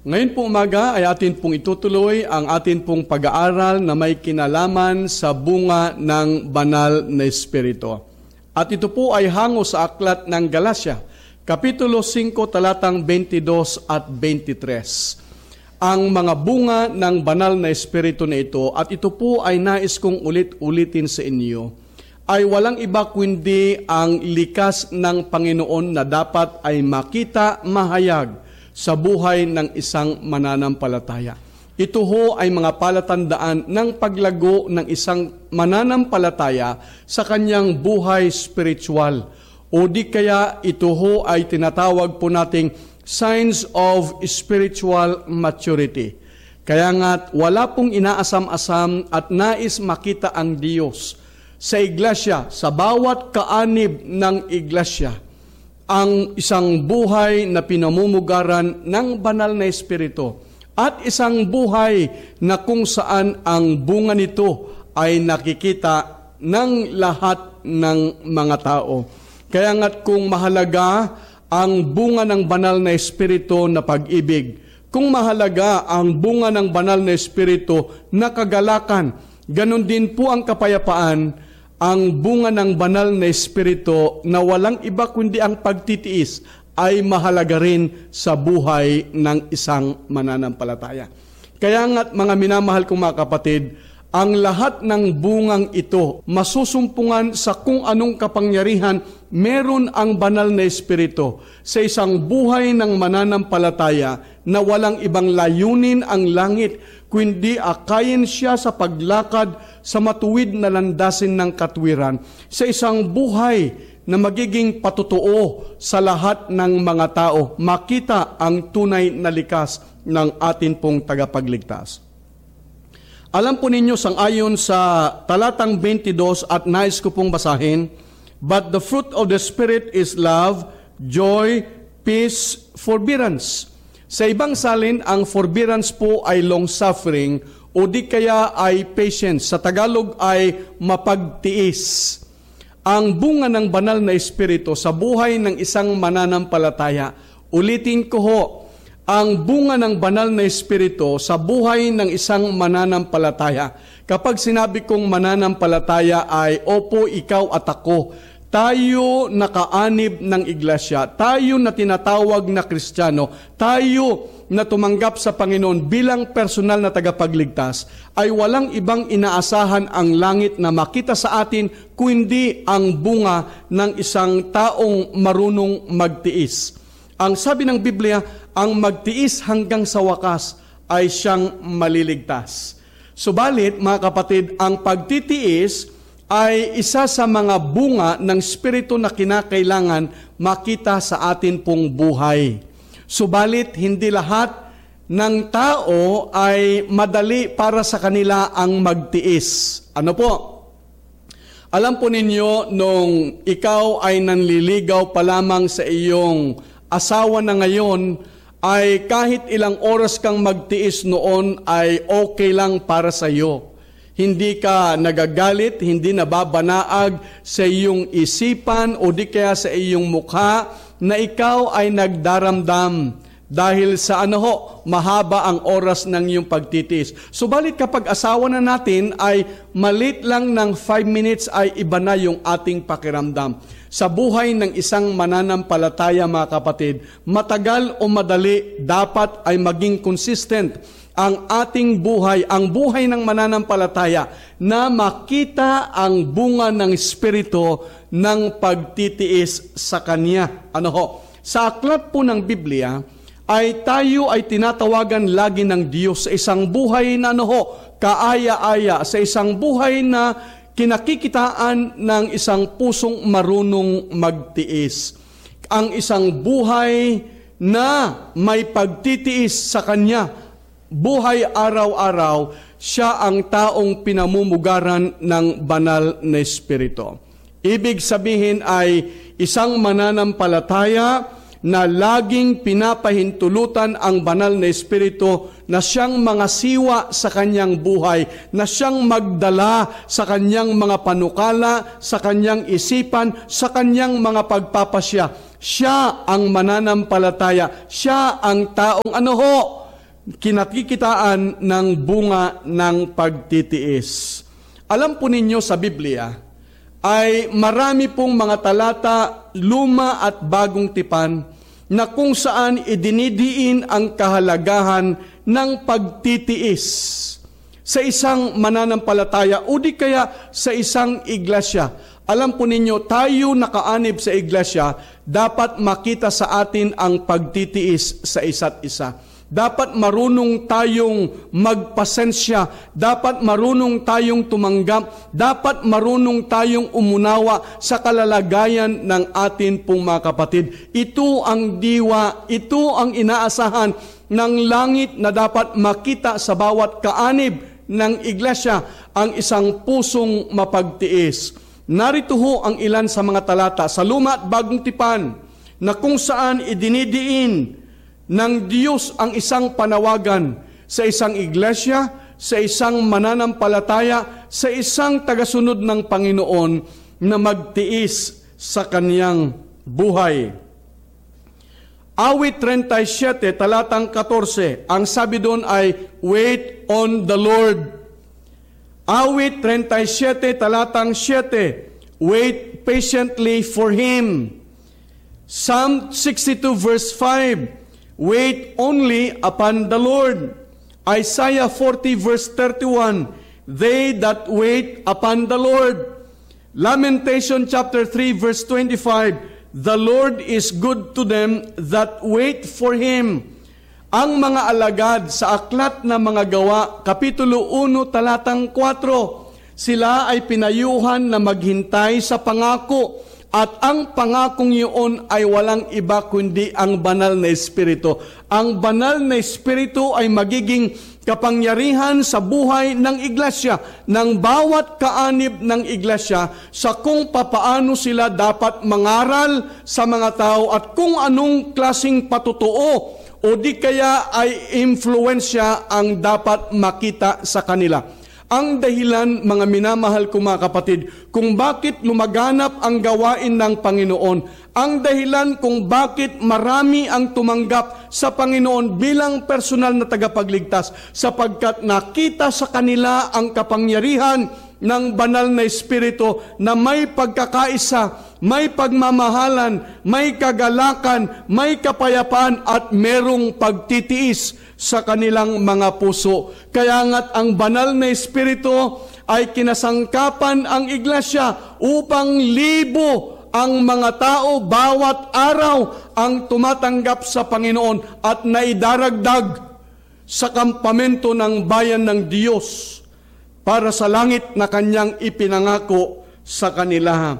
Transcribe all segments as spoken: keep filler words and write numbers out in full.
Ngayon pong umaga ay atin pong itutuloy ang atin pong pag-aaral na may kinalaman sa bunga ng banal na Espiritu. At ito po ay hango sa aklat ng Galacia, Kapitulo five, talatang twenty-two at twenty-three. Ang mga bunga ng banal na Espiritu na ito, at ito po ay nais kong ulit-ulitin sa inyo, ay walang iba kundi ang likas ng Panginoon na dapat ay makita, mahayag sa buhay ng isang mananampalataya. Ito ho ay mga palatandaan ng paglago ng isang mananampalataya sa kanyang buhay spiritual. O di kaya ito ho ay tinatawag po nating signs of spiritual maturity. Kaya nga't wala pong inaasam-asam at nais makita ang Diyos sa iglesia, sa bawat kaanib ng iglesia, ang isang buhay na pinamumugaran ng banal na Espiritu at isang buhay na kung saan ang bunga nito ay nakikita ng lahat ng mga tao. Kaya nga't kung mahalaga ang bunga ng banal na Espiritu na pag-ibig, kung mahalaga ang bunga ng banal na Espiritu na kagalakan, ganon din po ang kapayapaan. Ang bunga ng banal na Espiritu na walang iba kundi ang pagtitiis ay mahalaga rin sa buhay ng isang mananampalataya. Kaya nga't mga minamahal kong mga kapatid, ang lahat ng bungang ito masusumpungan sa kung anong kapangyarihan meron ang banal na Espiritu sa isang buhay ng mananampalataya na walang ibang layunin ang langit kundi akayin siya sa paglakad sa matuwid na landasin ng katwiran, sa isang buhay na magiging patotoo sa lahat ng mga tao, makita ang tunay na likas ng atin pong tagapagligtas. Alam po ninyo, sang-ayon sa talatang twenty-two at nais ko pong basahin, but the fruit of the Spirit is love, joy, peace, forbearance. Sa ibang salin, ang forbearance po ay long-suffering o di kaya ay patience. Sa Tagalog ay mapagtiis. Ang bunga ng banal na Espiritu sa buhay ng isang mananampalataya, ulitin ko ho, ang bunga ng banal na Espiritu sa buhay ng isang mananampalataya. Kapag sinabi kong mananampalataya ay, opo, ikaw at ako, tayo nakaanib ng iglesia, tayo na tinatawag na Kristiyano, tayo na tumanggap sa Panginoon bilang personal na tagapagligtas, ay walang ibang inaasahan ang langit na makita sa atin kundi ang bunga ng isang taong marunong magtiis. Ang sabi ng Biblia, ang magtiis hanggang sa wakas ay siyang maliligtas. Subalit, mga kapatid, ang pagtitiis ay isa sa mga bunga ng Espiritu na kinakailangan makita sa atin pong buhay. Subalit, hindi lahat ng tao ay madali para sa kanila ang magtiis. Ano po? Alam po ninyo, nung ikaw ay nanliligaw pa lamang sa iyong asawa na ngayon, ay kahit ilang oras kang magtiis noon ay okay lang para sa iyo. Hindi ka nagagalit, hindi nababanaag sa iyong isipan o di kaya sa iyong mukha na ikaw ay nagdaramdam dahil sa ano ho, mahaba ang oras ng iyong pagtitiis. Subalit kapag asawa na natin ay malit lang ng five minutes ay iba na yung ating pakiramdam. Sa buhay ng isang mananampalataya, mga kapatid, matagal o madali dapat ay maging consistent ang ating buhay, ang buhay ng mananampalataya na makita ang bunga ng Espiritu ng pagtitiis sa Kanya. Ano ho? Sa aklat po ng Biblia, ay tayo ay tinatawagan lagi ng Diyos sa isang buhay na ano ho, kaaya-aya, sa isang buhay na kinakikitaan ng isang pusong marunong magtiis. Ang isang buhay na may pagtitiis sa Kanya, buhay araw-araw, siya ang taong pinamumugaran ng banal na Espiritu. Ibig sabihin ay isang mananampalataya na laging pinapahintulutan ang banal na Espiritu na siyang mga siwa sa kanyang buhay, na siyang magdala sa kanyang mga panukala, sa kanyang isipan, sa kanyang mga pagpapasya. Siya ang mananampalataya, siya ang taong ano ho, kinakikitaan ng bunga ng pagtitiis. Alam po ninyo sa Biblia, ay marami pong mga talata, luma at bagong tipan, na kung saan idinidiin ang kahalagahan ng pagtitiis sa isang mananampalataya o di kaya sa isang iglesia. Alam po ninyo, tayo nakaanib sa iglesia, dapat makita sa atin ang pagtitiis sa isa't isa. Dapat marunong tayong magpasensya, dapat marunong tayong tumanggap, dapat marunong tayong umunawa sa kalalagayan ng atin pong mga kapatid. Ito ang diwa, ito ang inaasahan ng langit na dapat makita sa bawat kaanib ng iglesia, ang isang pusong mapagtiis. Narito ho ang ilan sa mga talata sa Luma at Bagong Tipan na kung saan idinidiin ng Diyos ang isang panawagan sa isang iglesia, sa isang mananampalataya, sa isang tagasunod ng Panginoon na magtiis sa kaniyang buhay. Awit thirty-seven, talatang fourteen, ang sabi doon ay, wait on the Lord. Awit thirty-seven, talatang seven, wait patiently for Him. Psalm sixty-two, verse five, wait only upon the Lord. Isaiah forty, verse thirty-one, they that wait upon the Lord. Lamentation chapter three, verse twenty-five, the Lord is good to them that wait for Him. Ang mga alagad sa Aklat ng Mga Gawa, Kapitulo one, talatang four, sila ay pinayuhan na maghintay sa pangako. At ang pangakong iyon ay walang iba kundi ang banal na Espiritu. Ang banal na Espiritu ay magiging kapangyarihan sa buhay ng iglesia, ng bawat kaanib ng iglesia, sa kung papaano sila dapat mangaral sa mga tao at kung anong klaseng patutuo o di kaya ay impluensya ang dapat makita sa kanila. Ang dahilan, mga minamahal ko mga kapatid, kung bakit lumaganap ang gawain ng Panginoon, ang dahilan kung bakit marami ang tumanggap sa Panginoon bilang personal na tagapagligtas, sapagkat nakita sa kanila ang kapangyarihan ng banal na Espiritu na may pagkakaisa, may pagmamahalan, may kagalakan, may kapayapaan at merong pagtitiis sa kanilang mga puso. Kaya nga't ang banal na Espiritu ay kinasangkapan ang iglesia upang libo ang mga tao bawat araw ang tumatanggap sa Panginoon at naidaragdag sa kampamento ng bayan ng Diyos para sa langit na kanyang ipinangako sa kanila.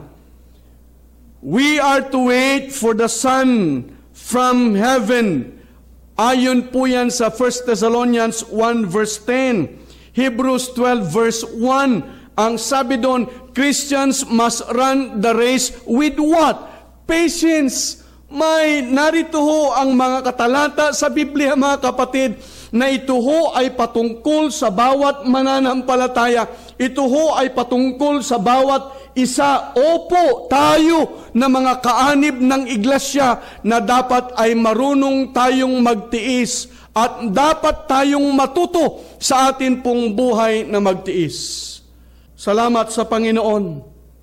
We are to wait for the Son from heaven. Ayon po yan sa First Thessalonians one verse ten, Hebrews twelve verse one. Ang sabi doon, Christians must run the race with what? Patience. May narito ho ang mga katalata sa Biblia, mga kapatid, na ito ho ay patungkol sa bawat mananampalataya. Ito ho ay patungkol sa bawat isa. Opo, tayo na mga kaanib ng iglesia na dapat ay marunong tayong magtiis at dapat tayong matuto sa atin pong buhay na magtiis. Salamat sa Panginoon,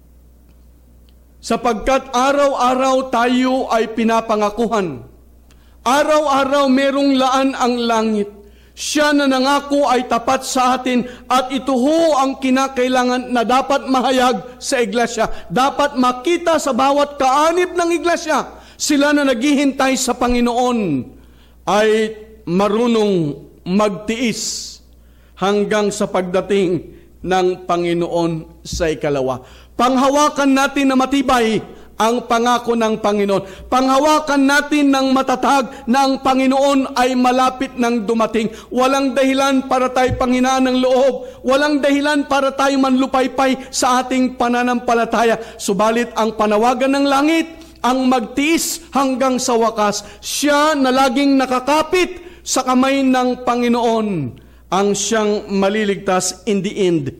sapagkat araw-araw tayo ay pinapangakuhan. Araw-araw merong laan ang langit. Siya na nangako ay tapat sa atin at ito ho ang kinakailangan na dapat mahayag sa iglesia. Dapat makita sa bawat kaanib ng iglesia. Sila na naghihintay sa Panginoon ay marunong magtiis hanggang sa pagdating ng Panginoon sa ikalawa. Panghawakan natin na matibay ang pangako ng Panginoon. Panghawakan natin ng matatag na ang Panginoon ay malapit nang dumating. Walang dahilan para tayo panghinaan ng loob. Walang dahilan para tayo manlupaypay sa ating pananampalataya. Subalit ang panawagan ng langit, ang magtiis hanggang sa wakas. Siya na laging nakakapit sa kamay ng Panginoon ang siyang maliligtas in the end.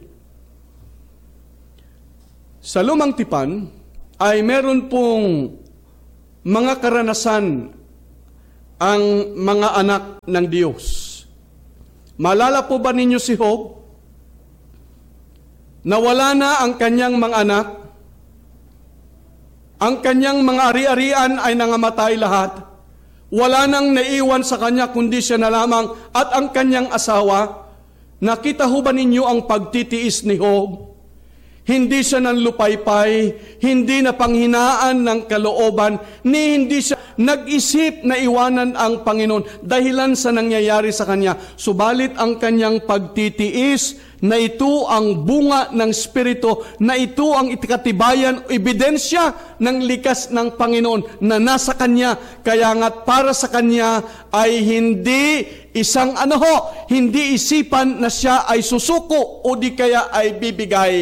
Sa Lumang Tipan ay meron pong mga karanasan ang mga anak ng Diyos. Maalala po ba ninyo si Job? Nawala na ang kanyang mga anak. Ang kanyang mga ari-arian ay nangamatay lahat. Wala nang naiwan sa kanya kundi siya na lamang at ang kanyang asawa. Nakita ho ba ninyo ang pagtitiis ni Job? Hindi siya nanlupaypay, hindi na panghinaan ng kalooban, ni hindi siya nag-isip na iwanan ang Panginoon dahilan sa nangyayari sa kanya. Subalit ang kanyang pagtitiis na ito ang bunga ng Espiritu, na ito ang itikatibayan, ebidensya ng likas ng Panginoon na nasa kanya. Kaya nga't para sa kanya ay hindi isang ano ho, hindi isipan na siya ay susuko o di kaya ay bibigay.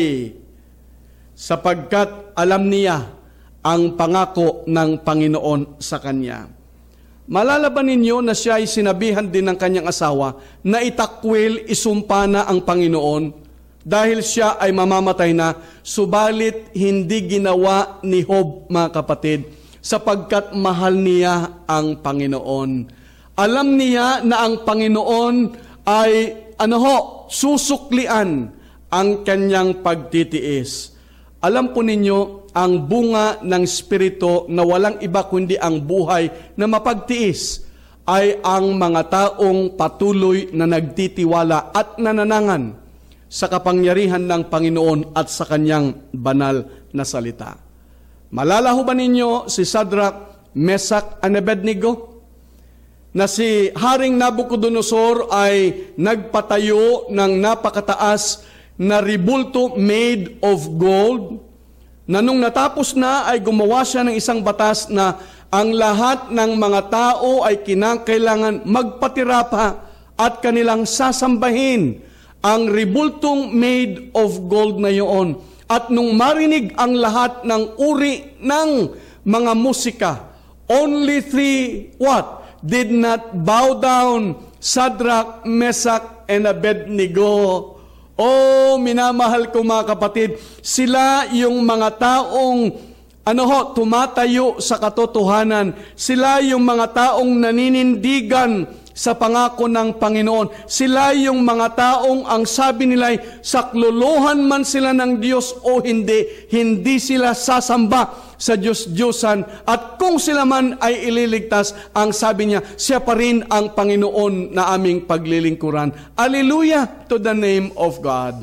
Sapagkat alam niya ang pangako ng Panginoon sa kanya. Malalaban ninyo na siya ay sinabihan din ng kanyang asawa na itakwil, isumpa na ang Panginoon dahil siya ay mamamatay na, subalit hindi ginawa ni Job, mga kapatid, sapagkat mahal niya ang Panginoon. Alam niya na ang Panginoon ay ano ho, susuklian ang kanyang pagtitiis. Alam po ninyo, ang bunga ng Espiritu na walang iba kundi ang buhay na mapagtiis ay ang mga taong patuloy na nagtitiwala at nananangan sa kapangyarihan ng Panginoon at sa kanyang banal na salita. Malalaho ba ninyo si Shadrach, Meshach, and Abednego? Na si Haring Nabucodonosor ay nagpatayo ng napakataas na rebulto made of gold, na nung natapos na ay gumawa siya ng isang batas na ang lahat ng mga tao ay kinakailangan magpatira pa at kanilang sasambahin ang rebultong made of gold na iyon. At nung marinig ang lahat ng uri ng mga musika, only three what? Did not bow down, Shadrach, Meshach, and Abednego. Oh, minamahal ko mga kapatid, sila yung mga taong ano ho, tumatayo sa katotohanan. Sila yung mga taong naninindigan sa pangako ng Panginoon. Sila yung mga taong ang sabi nila ay saklolohan man sila ng Diyos o hindi, hindi sila sasamba sa Diyos-Diyosan. At kung sila man ay ililigtas, ang sabi niya, siya pa rin ang Panginoon na aming paglilingkuran. Hallelujah to the name of God.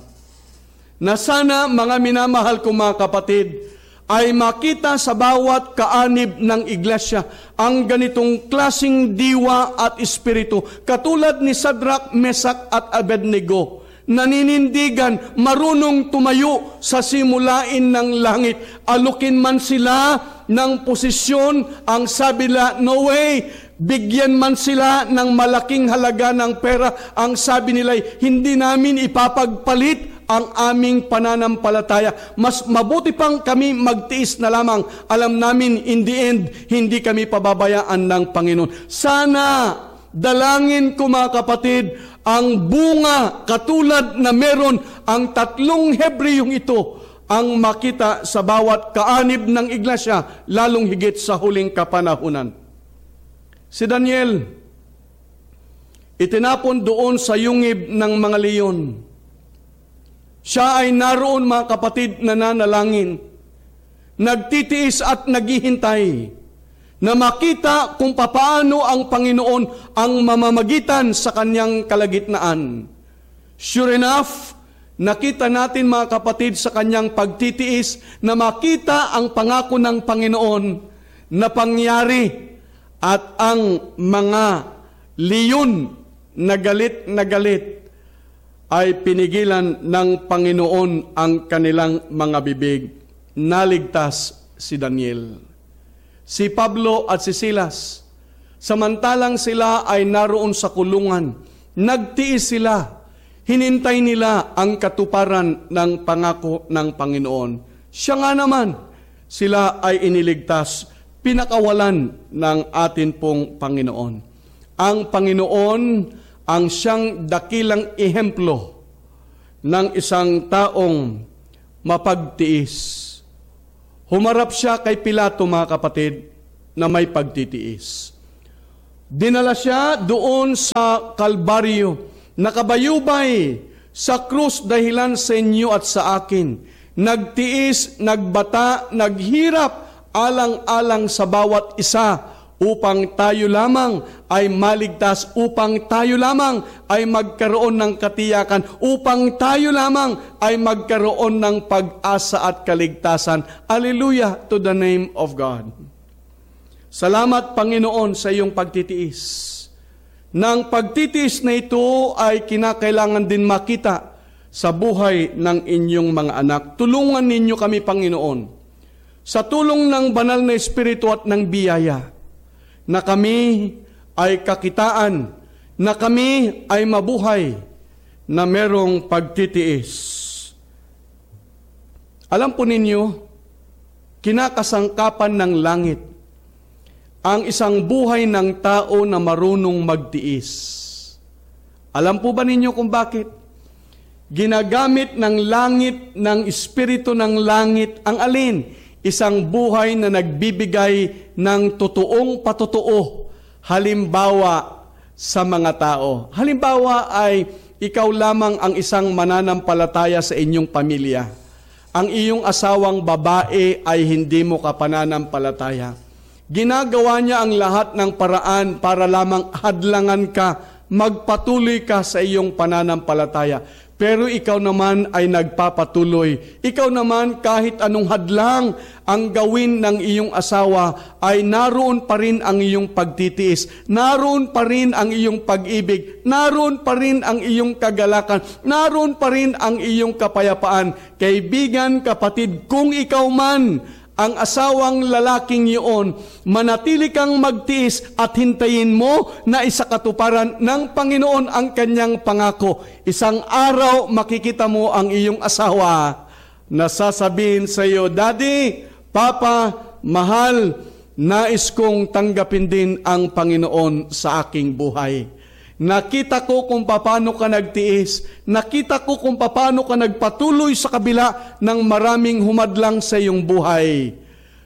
Na sana mga minamahal kong mga kapatid, ay makita sa bawat kaanib ng iglesia ang ganitong klasing diwa at espiritu, katulad ni Shadrach, Meshach at Abednego, naninindigan, marunong tumayo sa simulain ng langit. Alukin man sila ng posisyon, ang sabi nila, no way. Bigyan man sila ng malaking halaga ng pera, ang sabi nila, hindi namin ipapagpalit ang aming pananampalataya. Mas mabuti pang kami magtiis na lamang. Alam namin, in the end, hindi kami pababayaan ng Panginoon. Sana, dalangin ko mga kapatid, ang bunga katulad na meron ang tatlong Hebreyong ito ang makita sa bawat kaanib ng iglesia, lalong higit sa huling kapanahunan. Si Daniel, itinapon doon sa yungib ng mga leyon. Siya ay naroon mga kapatid na nanalangin, nagtitiis at naghihintay na makita kung papaano ang Panginoon ang mamamagitan sa kanyang kalagitnaan. Sure enough, nakita natin mga kapatid sa kanyang pagtitiis na makita ang pangako ng Panginoon na pangyari at ang mga leyon na galit na galit ay pinigilan ng Panginoon ang kanilang mga bibig. Naligtas si Daniel. Si Pablo at si Silas, samantalang sila ay naroon sa kulungan, nagtiis sila, hinintay nila ang katuparan ng pangako ng Panginoon. Siya nga naman, sila ay iniligtas, pinakawalan ng atin pong Panginoon. Ang Panginoon ang siyang dakilang ehemplo ng isang taong mapagtiis. Humarap siya kay Pilato mga kapatid na may pagtitiis. Dinala siya doon sa Kalbaryo. nakabayubay sa krus dahilan sa inyo at sa akin, nagtiis, nagbata, naghirap, alang-alang sa bawat isa, upang tayo lamang ay maligtas, upang tayo lamang ay magkaroon ng katiyakan, upang tayo lamang ay magkaroon ng pag-asa at kaligtasan. Hallelujah to the name of God. Salamat, Panginoon, sa iyong pagtitiis. Nang pagtitiis na ito ay kinakailangan din makita sa buhay ng inyong mga anak. Tulungan ninyo kami, Panginoon, sa tulong ng banal na Espiritu at ng biyaya, na kami ay kakitaan, na kami ay mabuhay, na merong pagtitiis. Alam po ninyo, kinakasangkapan ng langit ang isang buhay ng tao na marunong magtiis. Alam po ba ninyo kung bakit? Ginagamit ng langit, ng Espiritu ng langit, ang alin? Isang buhay na nagbibigay ng totoong patotoo, halimbawa sa mga tao. Halimbawa ay ikaw lamang ang isang mananampalataya sa inyong pamilya. Ang iyong asawang babae ay hindi mo kapananampalataya. Ginagawa niya ang lahat ng paraan para lamang hadlangan ka, magpatuloy ka sa iyong pananampalataya. Pero ikaw naman ay nagpapatuloy. Ikaw naman kahit anong hadlang ang gawin ng iyong asawa ay naroon pa rin ang iyong pagtitiis. Naroon pa rin ang iyong pag-ibig. Naroon pa rin ang iyong kagalakan. Naroon pa rin ang iyong kapayapaan. Kaibigan, kapatid, kung ikaw man ang asawang lalaking iyon, manatili kang magtiis at hintayin mo na isakatuparan ng Panginoon ang kanyang pangako. Isang araw makikita mo ang iyong asawa na sasabihin sa iyo, Daddy, Papa, mahal, nais kong tanggapin din ang Panginoon sa aking buhay. Nakita ko kung paano ka nagtiis. Nakita ko kung paano ka nagpatuloy sa kabila ng maraming humadlang sa iyong buhay.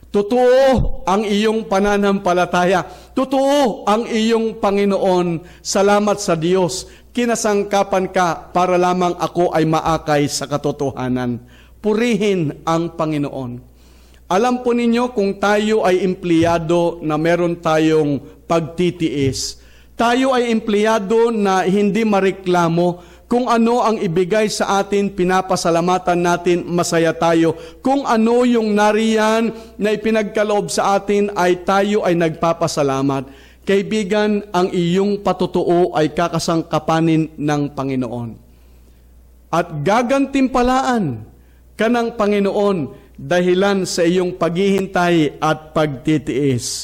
Totoo ang iyong pananampalataya. Totoo ang iyong Panginoon. Salamat sa Diyos. Kinasangkapan ka para lamang ako ay maakay sa katotohanan. Purihin ang Panginoon. Alam po ninyo kung tayo ay empleyado na meron tayong pagtitiis, tayo ay empleyado na hindi mareklamo. Kung ano ang ibigay sa atin, pinapasalamatan natin, masaya tayo. Kung ano yung nariyan na ipinagkaloob sa atin, ay tayo ay nagpapasalamat. Kaibigan, ang iyong patotoo ay kakasangkapanin ng Panginoon. At gagantimpalaan ka ng Panginoon dahilan sa iyong paghihintay at pagtitiis.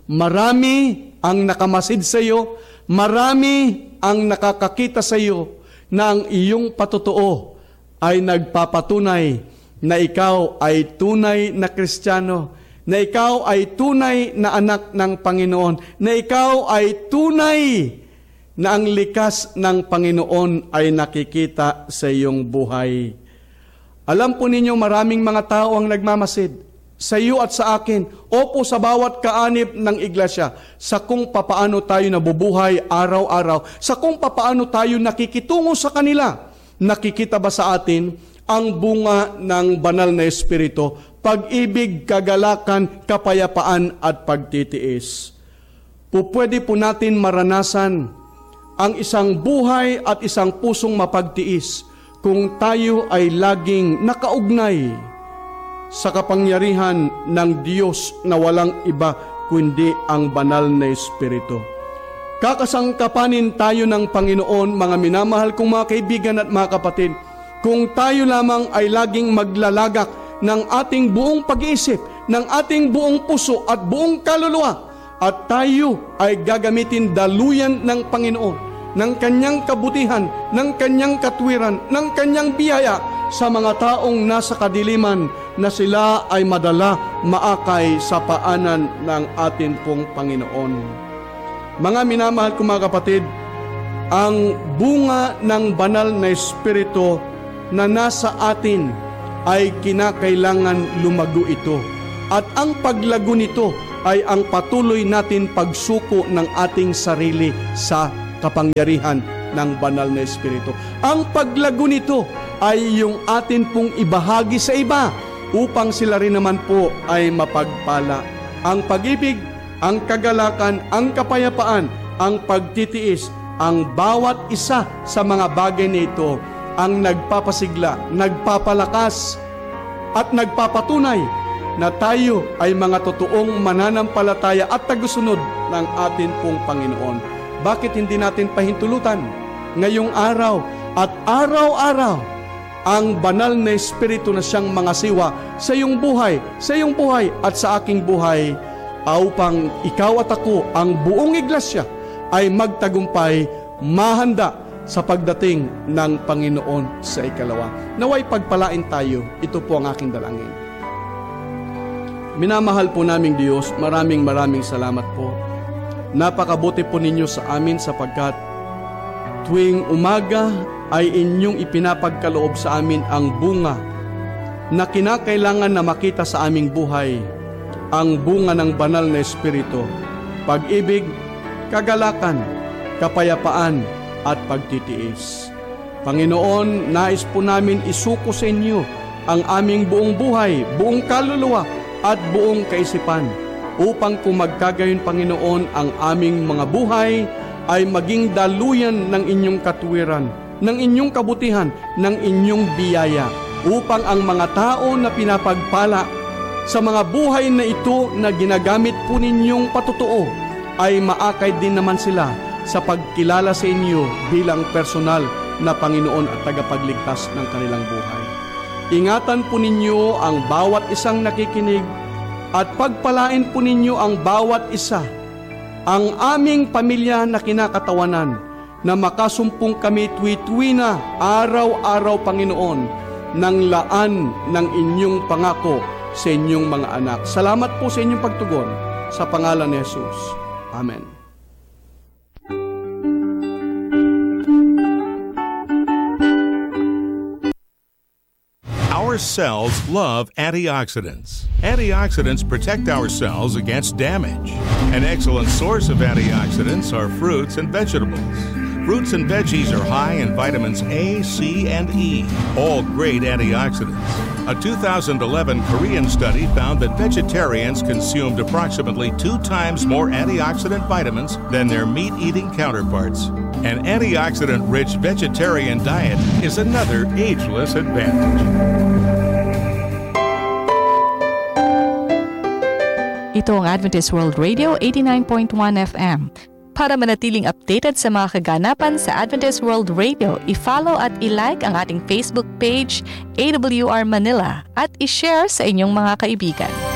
Marami ang nakamasid sa iyo, marami ang nakakakita sa iyo na ang iyong patotoo ay nagpapatunay na ikaw ay tunay na Kristiyano, na ikaw ay tunay na anak ng Panginoon, na ikaw ay tunay na ang likas ng Panginoon ay nakikita sa iyong buhay. Alam po ninyo, maraming mga tao ang nagmamasid sa iyo at sa akin, opo sa bawat kaanib ng iglesia, sa kung papaano tayo nabubuhay araw-araw, sa kung papaano tayo nakikitungo sa kanila. Nakikita ba sa atin ang bunga ng banal na Espiritu? Pag-ibig, kagalakan, kapayapaan at pagtitiis. Pupwede po natin maranasan ang isang buhay at isang pusong mapagtiis kung tayo ay laging nakaugnay sa kapangyarihan ng Diyos na walang iba kundi ang banal na Espiritu. Kakasangkapanin tayo ng Panginoon, mga minamahal kong mga kaibigan at mga kapatid, kung tayo lamang ay laging maglalagak ng ating buong pag-iisip, ng ating buong puso at buong kaluluwa, at tayo ay gagamitin daluyan ng Panginoon, ng kanyang kabutihan, ng kanyang katwiran, ng kanyang biyaya sa mga taong nasa kadiliman na sila ay madala maakay sa paanan ng atin pong Panginoon. Mga minamahal ko mga kapatid, ang bunga ng banal na Espiritu na nasa atin ay kinakailangan lumago ito. At ang paglago nito ay ang patuloy natin pagsuko ng ating sarili sa kapangyarihan ng banal na Espiritu. Ang paglago nito ay yung atin pong ibahagi sa iba upang sila rin naman po ay mapagpala. Ang pag-ibig, ang kagalakan, ang kapayapaan, ang pagtitiis, ang bawat isa sa mga bagay nito ang nagpapasigla, nagpapalakas at nagpapatunay na tayo ay mga totoong mananampalataya at tagusunod ng atin pong Panginoon. Bakit hindi natin pahintulutan ngayong araw at araw-araw ang banal na Espiritu na siyang mangasiwa sa iyong buhay, sa iyong buhay at sa aking buhay, upang ikaw at ako, ang buong iglesia, ay magtagumpay, mahanda sa pagdating ng Panginoon sa ikalawa. Naway pagpalain tayo, ito po ang aking dalangin. Minamahal po naming Diyos, maraming maraming salamat po. Napakabuti po ninyo sa amin sapagkat tuwing umaga ay inyong ipinapagkaloob sa amin ang bunga na kinakailangan na makita sa aming buhay, ang bunga ng banal na Espiritu, pag-ibig, kagalakan, kapayapaan, at pagtitiis. Panginoon, nais po namin isuko sa inyo ang aming buong buhay, buong kaluluwa, at buong kaisipan, upang kung magkagayon, Panginoon, ang aming mga buhay ay maging daluyan ng inyong katuwiran, ng inyong kabutihan, ng inyong biyaya, upang ang mga tao na pinapagpala sa mga buhay na ito na ginagamit po ninyong patutuo ay maakay din naman sila sa pagkilala sa inyo bilang personal na Panginoon at tagapagligtas ng kanilang buhay. Ingatan po ninyo ang bawat isang nakikinig at pagpalain po ninyo ang bawat isa, ang aming pamilya na kinakatawanan, na makasumpong kami tuwi-tuwi na araw-araw, Panginoon, ng laan ng inyong pangako sa inyong mga anak. Salamat po sa inyong pagtugon, sa pangalan ni Jesus. Amen. Our cells love antioxidants. Antioxidants protect our cells against damage. An excellent source of antioxidants are fruits and vegetables. Fruits and veggies are high in vitamins A, C, and E, all great antioxidants. A two thousand eleven Korean study found that vegetarians consumed approximately two times more antioxidant vitamins than their meat-eating counterparts. An antioxidant-rich vegetarian diet is another ageless advantage. Ito ang Adventist World Radio eighty-nine point one F M. Para manatiling updated sa mga kaganapan sa Adventist World Radio, i-follow at i-like ang ating Facebook page, A W R Manila, at i-share sa inyong mga kaibigan.